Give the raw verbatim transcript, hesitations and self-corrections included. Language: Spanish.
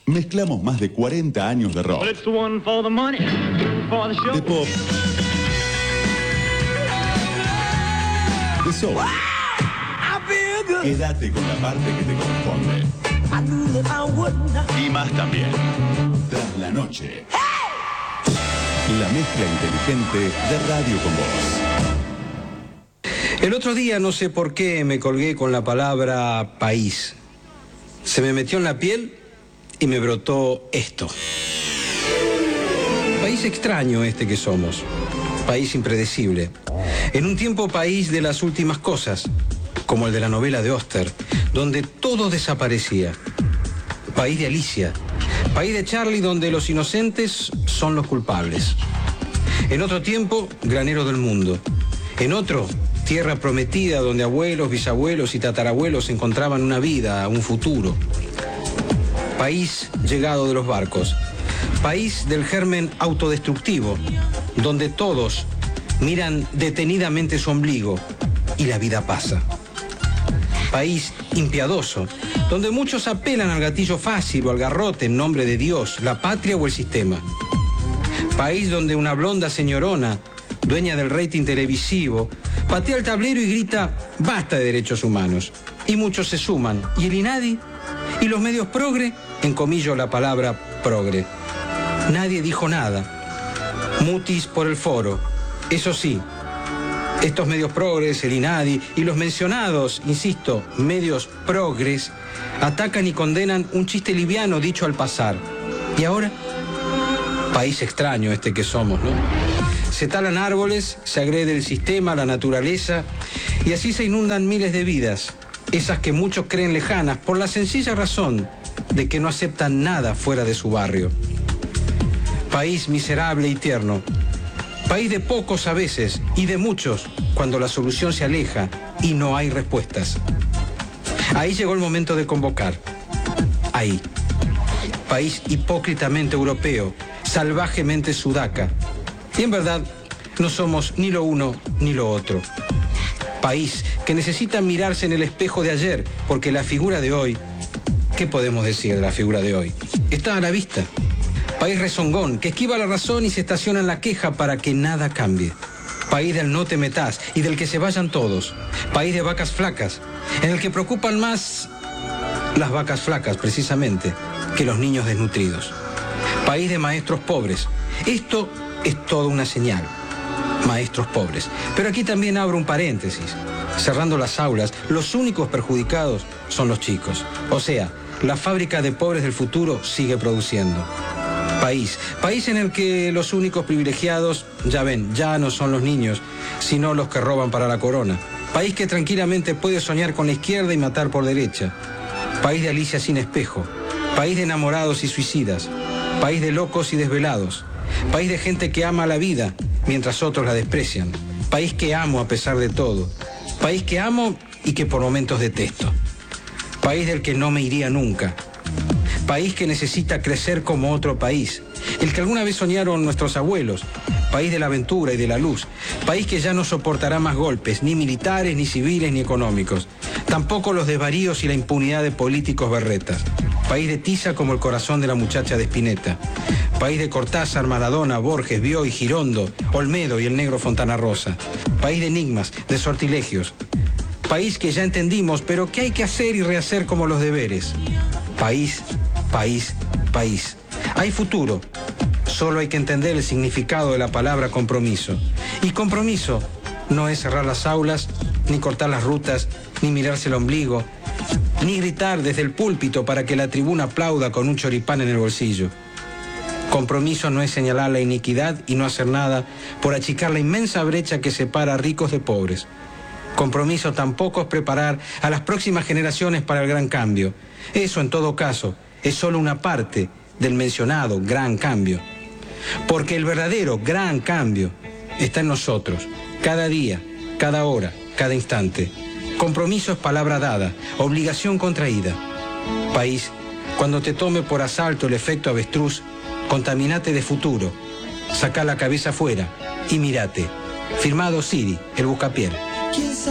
Mezclamos más de cuarenta años de rock, de pop, de soul. Quédate con la parte que te corresponde. Y más también. Tras la noche. La mezcla inteligente de Radio con Vos. El otro día, no sé por qué, me colgué con la palabra país. Se me metió en la piel y me brotó esto. País extraño este que somos. País impredecible. En un tiempo país de las últimas cosas, como el de la novela de Oster, donde todo desaparecía. País de Alicia. País de Charlie, donde los inocentes son los culpables. En otro tiempo, granero del mundo. En otro, tierra prometida, donde abuelos, bisabuelos y tatarabuelos encontraban una vida, un futuro. País llegado de los barcos. País del germen autodestructivo, donde todos miran detenidamente su ombligo y la vida pasa. País impiadoso, donde muchos apelan al gatillo fácil o al garrote en nombre de Dios, la patria o el sistema. País donde una blonda señorona, dueña del rating televisivo, patea el tablero y grita basta de derechos humanos. Y muchos se suman. ¿Y el INADI? ¿Y los medios progre? Encomillo la palabra progre. Nadie dijo nada. Mutis por el foro. Eso sí, estos medios progres, el INADI y los mencionados, insisto, medios progres, atacan y condenan un chiste liviano dicho al pasar. ¿Y ahora? País extraño este que somos, ¿no? Se talan árboles, se agrede el sistema, la naturaleza, y así se inundan miles de vidas, esas que muchos creen lejanas, por la sencilla razón de que no aceptan nada fuera de su barrio. País miserable y tierno. País de pocos a veces y de muchos cuando la solución se aleja y no hay respuestas. Ahí llegó el momento de convocar. Ahí. País hipócritamente europeo, salvajemente sudaca. Y en verdad no somos ni lo uno ni lo otro. País que necesita mirarse en el espejo de ayer, porque la figura de hoy, ¿qué podemos decir de la figura de hoy? Está a la vista. País rezongón, que esquiva la razón y se estaciona en la queja para que nada cambie. País del no te metas y del que se vayan todos. País de vacas flacas, en el que preocupan más las vacas flacas, precisamente, que los niños desnutridos. País de maestros pobres. Esto es toda una señal. Maestros pobres. Pero aquí también abro un paréntesis. Cerrando las aulas, los únicos perjudicados son los chicos. O sea, la fábrica de pobres del futuro sigue produciendo. País. País en el que los únicos privilegiados, ya ven, ya no son los niños, sino los que roban para la corona. País que tranquilamente puede soñar con la izquierda y matar por derecha. País de Alicia sin espejo. País de enamorados y suicidas. País de locos y desvelados. País de gente que ama la vida mientras otros la desprecian. País que amo a pesar de todo. País que amo y que por momentos detesto. País del que no me iría nunca. País que necesita crecer como otro país, el que alguna vez soñaron nuestros abuelos. País de la aventura y de la luz. País que ya no soportará más golpes, ni militares, ni civiles, ni económicos. Tampoco los desvaríos y la impunidad de políticos berretas. País de tiza como el corazón de la muchacha de Spinetta. País de Cortázar, Maradona, Borges, Bioy, Girondo, Olmedo y el negro Fontana Rosa. País de enigmas, de sortilegios. País que ya entendimos, pero que hay que hacer y rehacer como los deberes. País, país, país. Hay futuro. Solo hay que entender el significado de la palabra compromiso. Y compromiso no es cerrar las aulas, ni cortar las rutas, ni mirarse el ombligo, ni gritar desde el púlpito para que la tribuna aplauda con un choripán en el bolsillo. Compromiso no es señalar la iniquidad y no hacer nada por achicar la inmensa brecha que separa a ricos de pobres. Compromiso tampoco es preparar a las próximas generaciones para el gran cambio. Eso, en todo caso, es solo una parte del mencionado gran cambio. Porque el verdadero gran cambio está en nosotros, cada día, cada hora, cada instante. Compromiso es palabra dada, obligación contraída. País, cuando te tome por asalto el efecto avestruz, contaminate de futuro, saca la cabeza afuera y mírate. Firmado Siri, el buscapié.